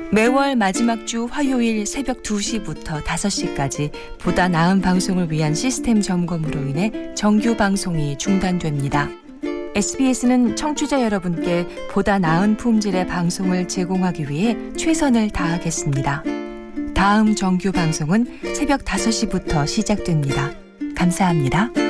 매월 마지막 주 화요일 새벽 2시부터 5시까지 보다 나은 방송을 위한 시스템 점검으로 인해 정규 방송이 중단됩니다. SBS는 청취자 여러분께 보다 나은 품질의 방송을 제공하기 위해 최선을 다하겠습니다. 다음 정규 방송은 새벽 5시부터 시작됩니다. 감사합니다.